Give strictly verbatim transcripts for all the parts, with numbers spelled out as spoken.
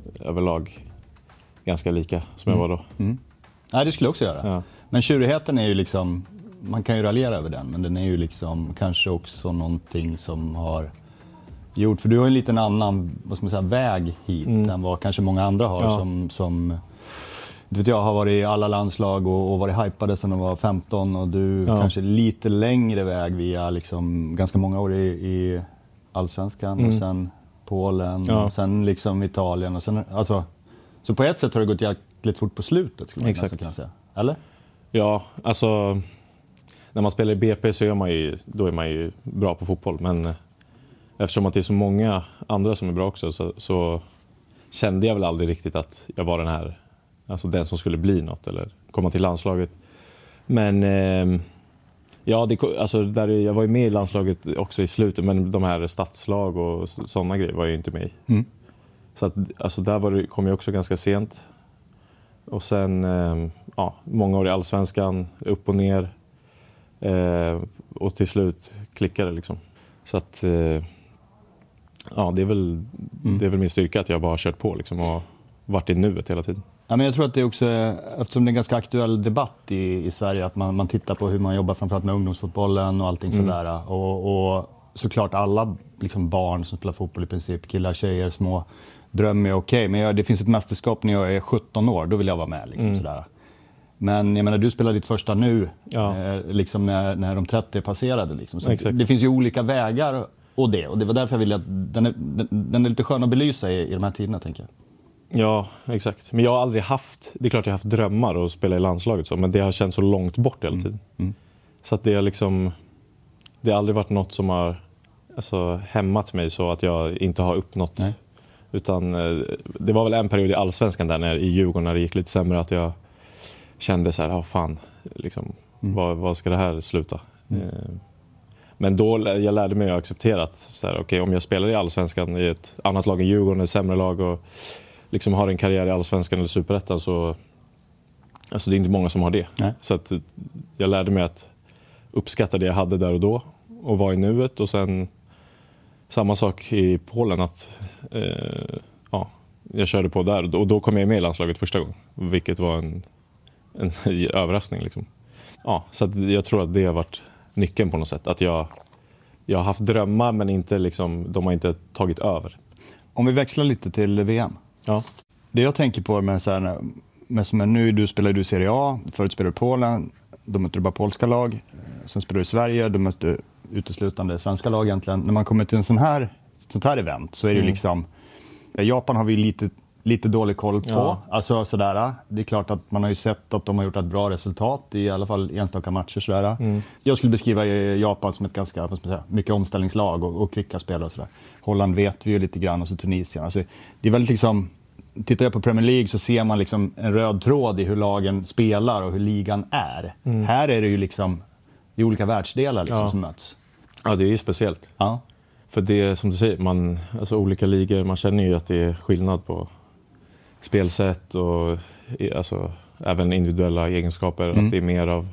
överlag ganska lika som mm. jag var då. Mm. Nej, det skulle jag också göra. Ja. Men tjurigheten är ju liksom, man kan ju raljera över den, men den är ju liksom kanske också någonting som har gjort, för du har en liten annan, vad ska man säga, väg hit mm. än vad kanske många andra har ja. som, som du vet, jag har varit i alla landslag och, och varit hypade sedan de var femton, och du ja. kanske lite längre väg via liksom ganska många år i, i Allsvenskan mm. och sen Polen ja. och sen liksom Italien och sen, alltså, så på ett sätt har det gått jäkligt fort på slutet, skulle man nästan kunna säga. Eller? Ja, alltså när man spelar i B P så är man ju, då är man ju bra på fotboll, men eftersom att det är så många andra som är bra också så, så kände jag väl aldrig riktigt att jag var den här, alltså den som skulle bli något eller komma till landslaget. Men eh, ja, det, alltså där, jag var ju med i landslaget också i slutet, men de här stadslag och sådana grejer var jag ju inte med i. Mm. Så att, alltså där var det, kom jag också ganska sent. Och sen eh, ja, många år i Allsvenskan, upp och ner. Eh, och till slut klickade det liksom. Så att eh, ja, det är väl mm. det är väl min styrka att jag bara har kört på liksom och varit i nuet hela tiden. Ja, men jag tror att det är också, eftersom det är en ganska aktuell debatt i, i Sverige, att man, man tittar på hur man jobbar framförallt med ungdomsfotbollen och allting mm. sådär. Och, och såklart alla liksom barn som spelar fotboll i princip, killar, tjejer, små, drömmer är okej. Okay. Men jag, det finns ett mästerskap när jag är sjutton år, då vill jag vara med liksom mm. sådär. Men jag menar, du spelar ditt första nu, ja. eh, liksom när, när de trettio passerade. Liksom. Så det, det finns ju olika vägar och det. Och det var därför jag ville att den är, den, den är lite skön att belysa i, i de här tiderna, tänker jag. Ja, exakt. Men jag har aldrig haft, det är klart jag har haft drömmar att spela i landslaget så, men det har känts så långt bort hela tiden. Mm. Mm. Så att det har liksom, det har aldrig varit något som har alltså, hämmat mig så att jag inte har uppnått. Nej. Utan det var väl en period i Allsvenskan där när, i Djurgården när det gick lite sämre att jag kände så här, ja fan, liksom, mm. vad, vad ska det här sluta? Mm. Eh, men då jag lärde mig att acceptera att så här, okay, om jag spelar i Allsvenskan i ett annat lag än Djurgården, ett sämre lag och liksom har en karriär i Allsvenskan eller Superettan, så alltså det är inte många som har det. Nej. Så att jag lärde mig att uppskatta det jag hade där och då och vara i nuet, och sen samma sak i Polen att eh, ja, jag körde på där och då kom jag med i landslaget första gången, vilket var en, en överraskning liksom. Ja, så att jag tror att det har varit nyckeln på något sätt, att jag, jag har haft drömmar men inte liksom, de har inte tagit över. Om vi växlar lite till V M. Ja. Det jag tänker på med, så här, med som är nu, du spelar du i Serie A, förut spelade du i Polen, då mötte du bara polska lag, sen spelade du i Sverige, då mötte du uteslutande svenska lag egentligen. När man kommer till en sån här, sånt här event så är det mm. liksom, Japan har vi lite, lite dålig koll på, ja. Alltså sådär, det är klart att man har ju sett att de har gjort ett bra resultat i alla fall enstaka matcher sådär. Mm. Jag skulle beskriva Japan som ett ganska, vad ska man säga, mycket omställningslag och, och kvicka spelare och sådär. Holland vet vi ju lite grann, och så Tunisien. Alltså, det är väldigt liksom, tittar jag på Premier League så ser man liksom en röd tråd i hur lagen spelar och hur ligan är. Mm. Här är det ju liksom i olika världsdelar liksom, ja. som möts. Ja, det är ju speciellt. Ja. För det som du säger, man, alltså olika ligor, man känner ju att det är skillnad på spelsätt och alltså, även individuella egenskaper. Mm. Att det är mer av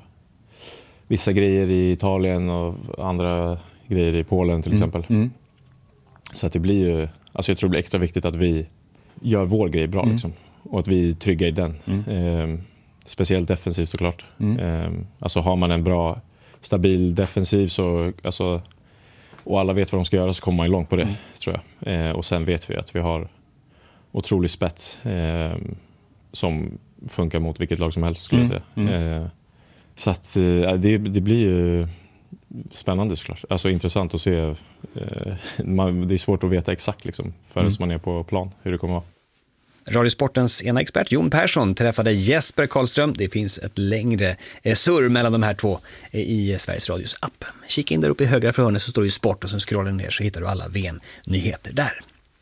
vissa grejer i Italien och andra grejer i Polen till mm. exempel. Mm. Så att det blir ju, alltså jag tror det blir extra viktigt att vi gör vår grej bra mm. liksom, och att vi är trygga i den. Mm. Eh, speciellt defensivt såklart. Mm. Eh, alltså har man en bra, stabil defensiv så, alltså, och alla vet vad de ska göra, så kommer man ju långt på det, mm. tror jag. Eh, och sen vet vi att vi har otrolig spets eh, som funkar mot vilket lag som helst, skulle mm. jag säga. Mm. Eh, så att eh, det, det blir ju spännande såklart. Alltså intressant att se. Eh, man, det är svårt att veta exakt liksom, förrän mm. man är på plan hur det kommer att vara. Radiosportens ena expert Jon Persson träffade Jesper Karlström. Det finns ett längre eh, surr mellan de här två eh, i Sveriges Radios app. Kika in där uppe i högra för hörnet så står det ju sport, och sen scrollar ner så hittar du alla V M-nyheter där.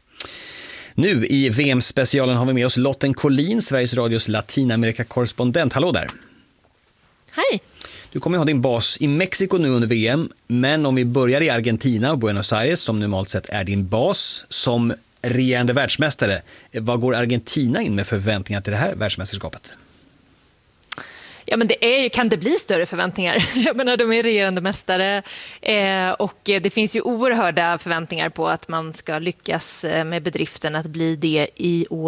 Nu i V M-specialen har vi med oss Lotten Collin, Sveriges Radios Latinamerika-korrespondent. Hallå där! Hej! Du kommer ha din bas i Mexiko nu under V M, men om vi börjar i Argentina och Buenos Aires, som normalt sett är din bas som regerande världsmästare, vad går Argentina in med förväntningar till det här världsmästerskapet? Ja, men det är ju, kan det bli större förväntningar? Jag menar, de är regerande mästare eh, och det finns ju oerhörda förväntningar på att man ska lyckas med bedriften att bli det i år.